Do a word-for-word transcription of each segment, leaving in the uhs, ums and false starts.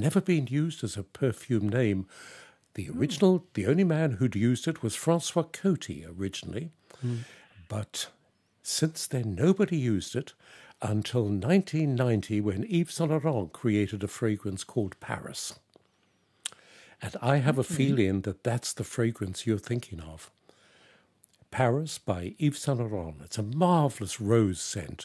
never been used as a perfume name. The original, mm. the only man who'd used it was Francois Coty originally. Mm. But since then, nobody used it until nineteen ninety when Yves Saint Laurent created a fragrance called Paris. And I have a feeling that that's the fragrance you're thinking of. Paris by Yves Saint Laurent. It's a marvellous rose scent.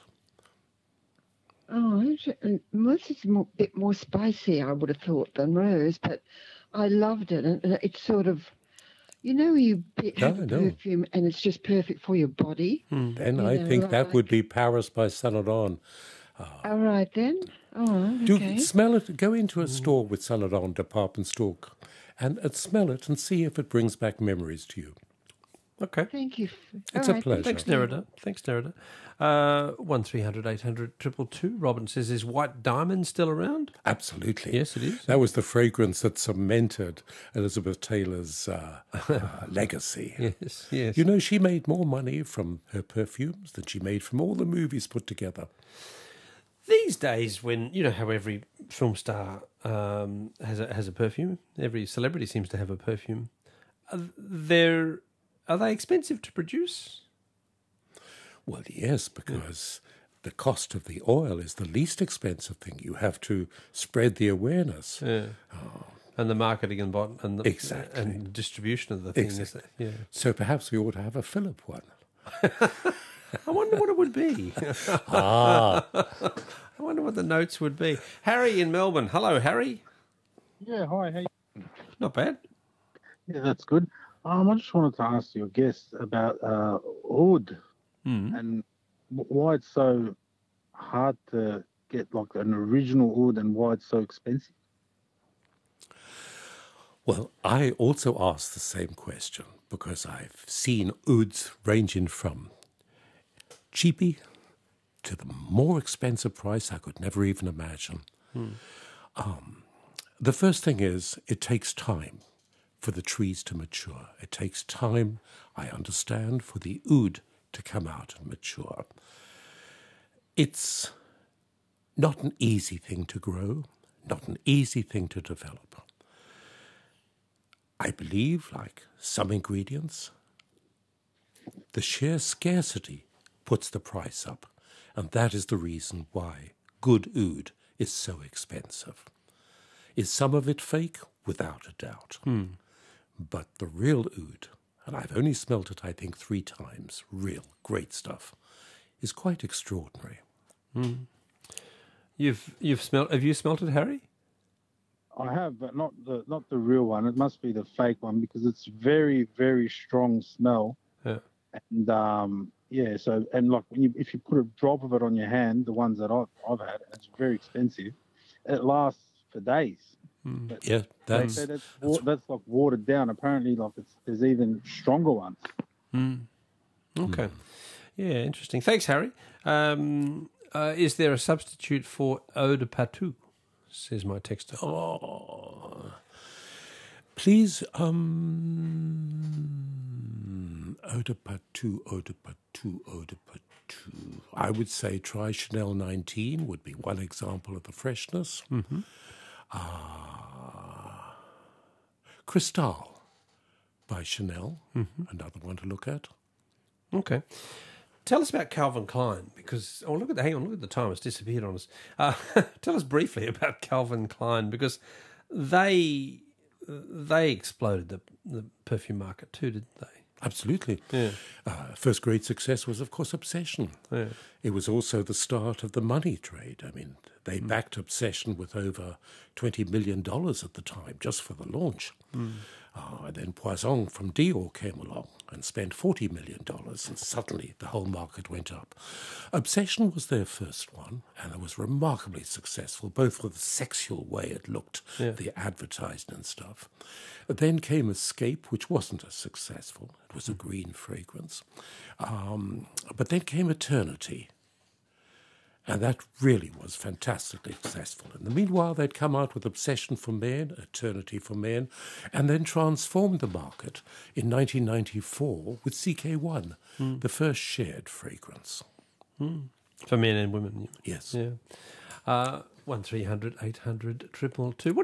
Oh, most is a bit more spicy, I would have thought, than rose, but I loved it. And it's sort of, you know, you have no, a perfume no. and it's just perfect for your body. Hmm. Then I know, think like... that would be Paris by Saint Laurent. Oh. All right, then. Oh, okay. Do smell it. Go into a store with Saint Laurent department store and, and smell it and see if it brings back memories to you. Okay. Thank you. It's All a right, pleasure. Thanks, Nerida. Thanks, Nerida. Uh, one three hundred eight hundred two two. Robin says, is White Diamond still around? Absolutely. Yes, it is. That was the fragrance that cemented Elizabeth Taylor's uh, uh, legacy. Yes, yes. You know, she made more money from her perfumes than she made from all the movies put together. These days, when, you know how every film star um, has, a, has a perfume, every celebrity seems to have a perfume, are, they're, are they expensive to produce? Well, yes, because yeah. the cost of the oil is the least expensive thing. You have to spread the awareness. Yeah. Oh. And the marketing and, bot- and, the, exactly. and distribution of the thing. Exactly. Yeah. So perhaps we ought to have a Philip one. I wonder what it would be. ah. I wonder what the notes would be. Harry in Melbourne. Hello, Harry. Yeah, hi. How you? Not bad. Yeah, that's good. Um, I just wanted to ask your guest about uh, oud mm. and why it's so hard to get like an original oud and why it's so expensive. Well, I also asked the same question because I've seen ouds ranging from cheapy to the more expensive price I could never even imagine. Hmm. Um, the first thing is it takes time for the trees to mature. It takes time, I understand, for the oud to come out and mature. It's not an easy thing to grow, not an easy thing to develop. I believe, like some ingredients, the sheer scarcity puts the price up, and that is the reason why good oud is so expensive. Is some of it fake? Without a doubt. Hmm. But the real oud, and I've only smelt it, I think, three times, real great stuff, is quite extraordinary. Hmm. You've you've smelt. Have you smelt it, Harry? I have, but not the not the real one. It must be the fake one because it's very very strong smell. Yeah. And um, yeah, so and like when you if you put a drop of it on your hand, the ones that I've I've had, it's very expensive. It lasts for days. Mm. But yeah, that's that's, that's, that's that's like watered down. Apparently, like it's, there's even stronger ones. Mm. Okay. Mm. Yeah, interesting. Thanks, Harry. Um, uh, is there a substitute for eau de partout? Says my texter. Oh, please, um, eau de partout, eau de partout, eau de partout. I would say try Chanel nineteen would be one example of the freshness. Mm-hmm. Uh, Cristal by Chanel, mm-hmm. another one to look at. Okay. Tell us about Calvin Klein, because, oh, look at the, hang on, look at the time, it's disappeared on us. Uh, tell us briefly about Calvin Klein, because they they exploded the, the perfume market too, didn't they? Absolutely. Yeah. Uh, first great success was, of course, Obsession. Yeah. It was also the start of the money trade. I mean, they mm. backed Obsession with over twenty million dollars at the time, just for the launch. Mm. Uh, and then Poisson from Dior came along and spent forty million dollars, and suddenly the whole market went up. Obsession was their first one, and it was remarkably successful, both for the sexual way it looked, yeah. the advertising and stuff. Then came Escape, which wasn't as successful. It was a green fragrance. Um, but then came Eternity, and that really was fantastically successful. In the meanwhile, they'd come out with Obsession for Men, Eternity for Men, and then transformed the market in nineteen ninety-four with C K one, mm. the first shared fragrance. Mm. For men and women. Yes. Yeah. Uh, one three hundred eight hundred two two two.